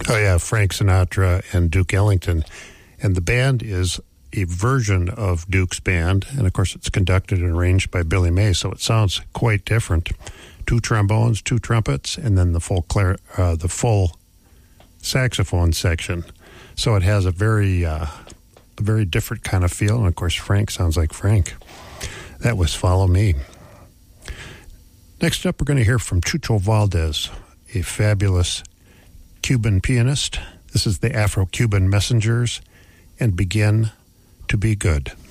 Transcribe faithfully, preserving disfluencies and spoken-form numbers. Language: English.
Oh, yeah, Frank Sinatra and Duke Ellington. And the band is a version of Duke's band. And, of course, it's conducted and arranged by Billy May, so it sounds quite different. Two trombones, two trumpets, and then the full clar- uh, the full saxophone section. So it has a very, uh, a very different kind of feel. And, of course, Frank sounds like Frank. That was Follow Me. Next up, we're going to hear from Chucho Valdez, a fabulous Cuban pianist. This is the Afro-Cuban Messengers, and Begin to Be Good.